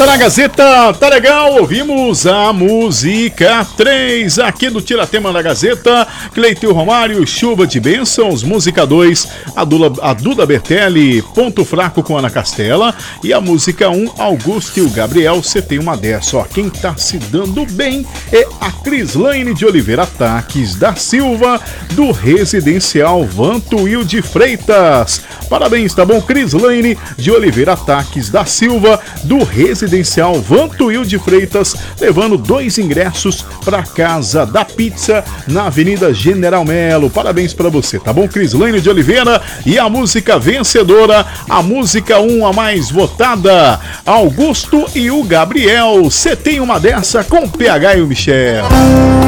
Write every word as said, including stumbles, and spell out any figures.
Tá na Gazeta, tá legal, ouvimos a música três aqui do Tiratema da Gazeta, Cleiton Romário, Chuva de Bênçãos, música dois, a, Dula, a Duda Bertelli, Ponto Fraco com Ana Castela, e a música um, Augusto e o Gabriel, você tem uma dessa, ó, quem tá se dando bem é a Crislaine de Oliveira Taques da Silva, do Residencial Vantuil de Freitas. Parabéns, tá bom? Crislaine de Oliveira Taques da Silva, do Residencial Vantuil de Freitas, levando dois ingressos para Casa da Pizza na Avenida General Melo. Parabéns para você, tá bom? Crislaine de Oliveira. E a música vencedora, a música um, a mais votada, Augusto e o Gabriel. Você tem uma dessa com o P H e o Michel.